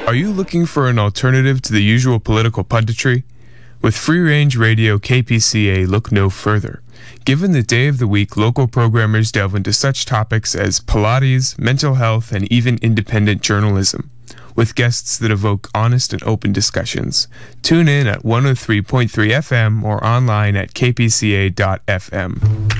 Are you looking for an alternative to the usual political punditry? With free-range radio KPCA, look no further. Given the day of the week, local programmers delve into such topics as Pilates, mental health, and even independent journalism, with guests that evoke honest and open discussions. Tune in at 103.3 FM or online at kpca.fm.